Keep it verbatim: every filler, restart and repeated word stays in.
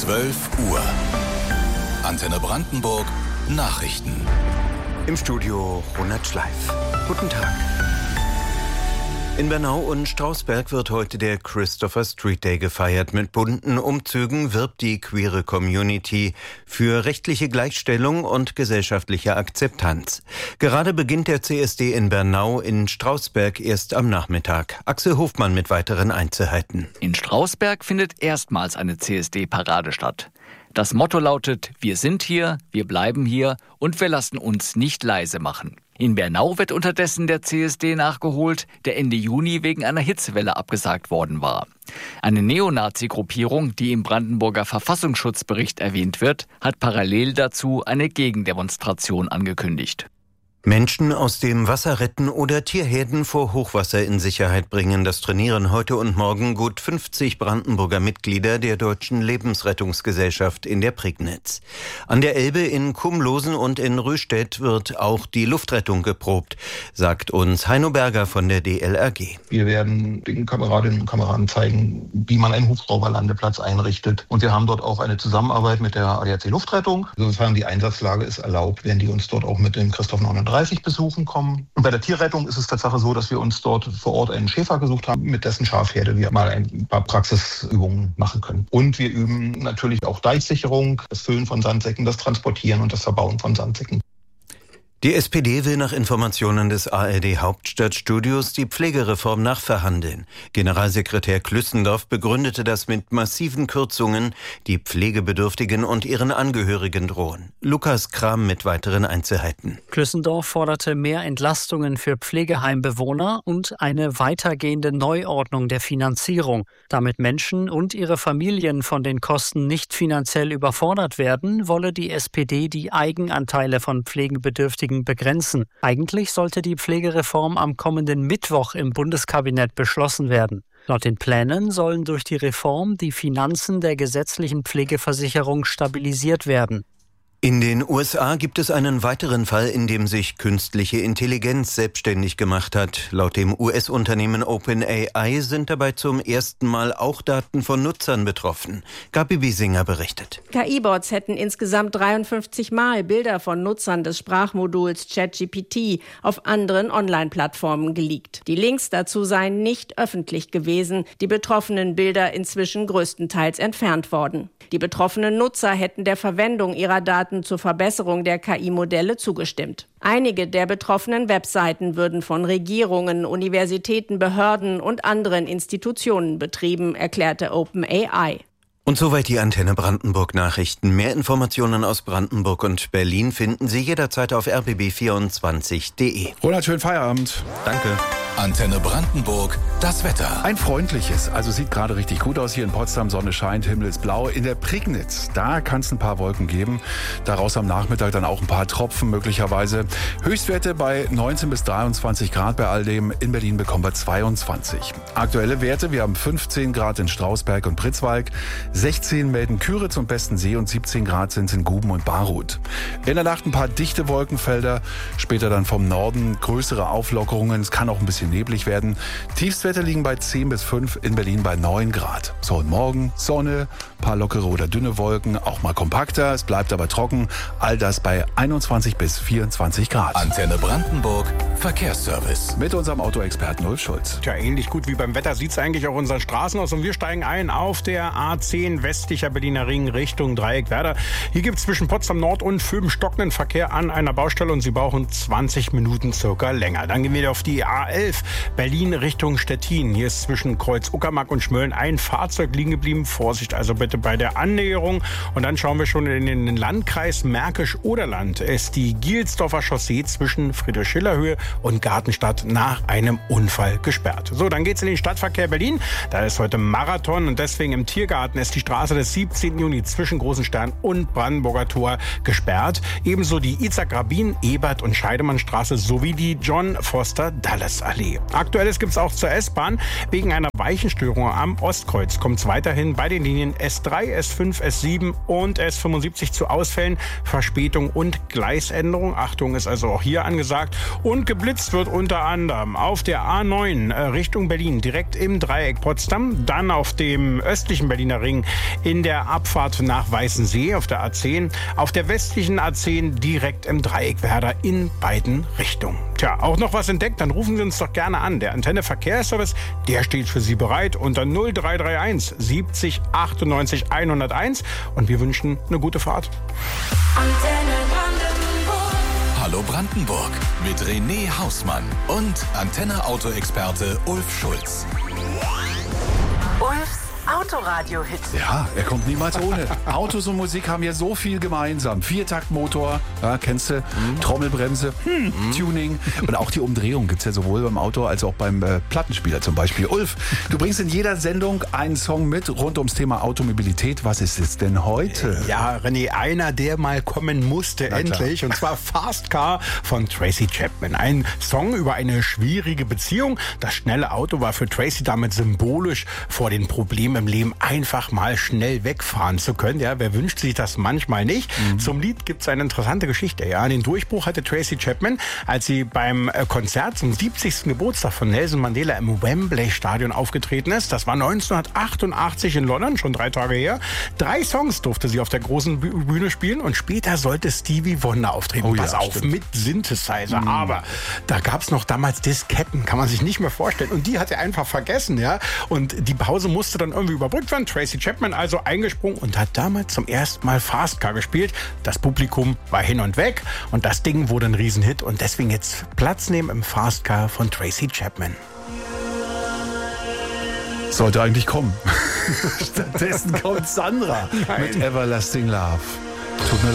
zwölf Uhr. Antenne Brandenburg Nachrichten. Im Studio Ronald Schleif. Guten Tag. In Bernau und Strausberg wird heute der Christopher Street Day gefeiert. Mit bunten Umzügen wirbt die queere Community für rechtliche Gleichstellung und gesellschaftliche Akzeptanz. Gerade beginnt der C S D in Bernau, in Strausberg erst am Nachmittag. Axel Hofmann mit weiteren Einzelheiten. In Strausberg findet erstmals eine C S D-Parade statt. Das Motto lautet: Wir sind hier, wir bleiben hier und wir lassen uns nicht leise machen. In Bernau wird unterdessen der C S D nachgeholt, der Ende Juni wegen einer Hitzewelle abgesagt worden war. Eine Neonazi-Gruppierung, die im Brandenburger Verfassungsschutzbericht erwähnt wird, hat parallel dazu eine Gegendemonstration angekündigt. Menschen aus dem Wasser retten oder Tierherden vor Hochwasser in Sicherheit bringen. Das trainieren heute und morgen gut fünfzig Brandenburger Mitglieder der Deutschen Lebensrettungsgesellschaft in der Prignitz. An der Elbe in Kumlosen und in Rüstedt wird auch die Luftrettung geprobt, sagt uns Heino Berger von der D L R G. Wir werden den Kameradinnen und Kameraden zeigen, wie man einen Hubschrauberlandeplatz einrichtet. Und wir haben dort auch eine Zusammenarbeit mit der A D A C Luftrettung. Sofern die Einsatzlage es erlaubt, werden die uns dort auch mit dem Christoph neununddreißig besuchen kommen. Und bei der Tierrettung ist es tatsächlich so, dass wir uns dort vor Ort einen Schäfer gesucht haben, mit dessen Schafherde wir mal ein paar Praxisübungen machen können. Und wir üben natürlich auch Deichsicherung, das Füllen von Sandsäcken, das Transportieren und das Verbauen von Sandsäcken. Die S P D will nach Informationen des A R D Hauptstadtstudios die Pflegereform nachverhandeln. Generalsekretär Klüssendorf begründete das mit massiven Kürzungen, die Pflegebedürftigen und ihren Angehörigen drohen. Lukas Kram mit weiteren Einzelheiten. Klüssendorf forderte mehr Entlastungen für Pflegeheimbewohner und eine weitergehende Neuordnung der Finanzierung. Damit Menschen und ihre Familien von den Kosten nicht finanziell überfordert werden, wolle die S P D die Eigenanteile von Pflegebedürftigen begrenzen. Eigentlich sollte die Pflegereform am kommenden Mittwoch im Bundeskabinett beschlossen werden. Laut den Plänen sollen durch die Reform die Finanzen der gesetzlichen Pflegeversicherung stabilisiert werden. In den U S A gibt es einen weiteren Fall, in dem sich künstliche Intelligenz selbstständig gemacht hat. Laut dem U S-Unternehmen OpenAI sind dabei zum ersten Mal auch Daten von Nutzern betroffen. Gabi Biesinger berichtet. K I-Bots hätten insgesamt dreiundfünfzig Mal Bilder von Nutzern des Sprachmoduls ChatGPT auf anderen Online-Plattformen geleakt. Die Links dazu seien nicht öffentlich gewesen, die betroffenen Bilder inzwischen größtenteils entfernt worden. Die betroffenen Nutzer hätten der Verwendung ihrer Daten zur Verbesserung der K I-Modelle zugestimmt. Einige der betroffenen Webseiten würden von Regierungen, Universitäten, Behörden und anderen Institutionen betrieben, erklärte OpenAI. Und soweit die Antenne Brandenburg Nachrichten. Mehr Informationen aus Brandenburg und Berlin finden Sie jederzeit auf r b b vierundzwanzig punkt d e. Ronald, schönen Feierabend. Danke. Antenne Brandenburg, das Wetter. Ein freundliches, also sieht gerade richtig gut aus hier in Potsdam. Sonne scheint, Himmel ist blau. In der Prignitz, da kann es ein paar Wolken geben. Daraus am Nachmittag dann auch ein paar Tropfen möglicherweise. Höchstwerte bei neunzehn bis dreiundzwanzig Grad bei all dem. In Berlin bekommen wir zweiundzwanzig. Aktuelle Werte, wir haben fünfzehn Grad in Strausberg und Pritzwalk, sechzehn melden Küritz und Bestensee und siebzehn Grad sind es in Guben und Barut. In der Nacht ein paar dichte Wolkenfelder, später dann vom Norden größere Auflockerungen. Es kann auch ein bisschen neblig werden. Tiefstwerte liegen bei zehn bis fünf, in Berlin bei neun Grad. So, und morgen Sonne, paar lockere oder dünne Wolken, auch mal kompakter, es bleibt aber trocken. All das bei einundzwanzig bis vierundzwanzig Grad. Antenne Brandenburg, Verkehrsservice. Mit unserem Autoexperten Ulf Schulz. Tja, ähnlich gut wie beim Wetter sieht es eigentlich auch unseren Straßen aus und wir steigen ein auf der A zehn westlicher Berliner Ring Richtung Dreieckwerder. Hier gibt es zwischen Potsdam Nord und Föben stockenden Verkehr an einer Baustelle und Sie brauchen zwanzig Minuten circa länger. Dann gehen wir auf die A elf Berlin Richtung Stettin. Hier ist zwischen Kreuz Uckermark und Schmölln ein Fahrzeug liegen geblieben. Vorsicht also bitte bei der Annäherung. Und dann schauen wir schon in den Landkreis Märkisch-Oderland. Ist die Gielsdorfer Chaussee zwischen Friedrich-Schiller-Höhe und Gartenstadt nach einem Unfall gesperrt. So, dann geht's in den Stadtverkehr Berlin. Da ist heute Marathon und deswegen im Tiergarten ist die Straße des siebzehnten Juni zwischen Großen Stern und Brandenburger Tor gesperrt. Ebenso die Itzhak-Rabin, Ebert- und Scheidemannstraße sowie die John-Foster-Dulles-Allee. Aktuelles gibt es auch zur S-Bahn. Wegen einer Weichenstörung am Ostkreuz kommt es weiterhin bei den Linien S drei, S fünf, S sieben und S fünfundsiebzig zu Ausfällen, Verspätung und Gleisänderung. Achtung ist also auch hier angesagt. Und geblitzt wird unter anderem auf der A neun äh, Richtung Berlin, direkt im Dreieck Potsdam, dann auf dem östlichen Berliner Ring in der Abfahrt nach Weißensee auf der A zehn, auf der westlichen A zehn direkt im Dreieck Werder in beiden Richtungen. Tja, auch noch was entdeckt, dann rufen Sie uns doch gerne an. Der Antenne Verkehrsservice, der steht für Sie bereit unter null drei drei eins siebzig achtundneunzig hunderteins und wir wünschen eine gute Fahrt. Antenne Brandenburg. Hallo Brandenburg mit René Hausmann und Antenne-Auto-Experte Ulf Schulz. Ulfs Autoradio-Hit. Ja, er kommt niemals ohne. Autos und Musik haben ja so viel gemeinsam. Viertaktmotor, ja, kennst du, mhm. Trommelbremse, hm, mhm. Tuning und auch die Umdrehung gibt es ja sowohl beim Auto als auch beim äh, Plattenspieler zum Beispiel. Ulf, du bringst in jeder Sendung einen Song mit rund ums Thema Automobilität. Was ist es denn heute? Ja, René, einer, der mal kommen musste, Na endlich. Klar. Und zwar Fast Car von Tracy Chapman. Ein Song über eine schwierige Beziehung. Das schnelle Auto war für Tracy damit symbolisch vor den Problemen im Leben, einfach mal schnell wegfahren zu können. Ja, wer wünscht sich das manchmal nicht? Mhm. Zum Lied gibt es eine interessante Geschichte. Ja, den Durchbruch hatte Tracy Chapman, als sie beim Konzert zum siebzigsten Geburtstag von Nelson Mandela im Wembley Stadion aufgetreten ist. Das war neunzehnhundertachtundachtzig in London, schon drei Tage her. Drei Songs durfte sie auf der großen Bühne spielen und später sollte Stevie Wonder auftreten. Oh, Pass ja, auf, stimmt. mit Synthesizer. Mhm. Aber da gab es noch damals Disketten, kann man sich nicht mehr vorstellen. Und die hat er einfach vergessen. Ja, und die Pause musste dann irgendwie überbrückt werden. Tracy Chapman also eingesprungen und hat damals zum ersten Mal Fast Car gespielt. Das Publikum war hin und weg und das Ding wurde ein Riesenhit und deswegen jetzt Platz nehmen im Fast Car von Tracy Chapman. Sollte eigentlich kommen. Stattdessen kommt Sandra Nein. mit Everlasting Love. Tut mir leid.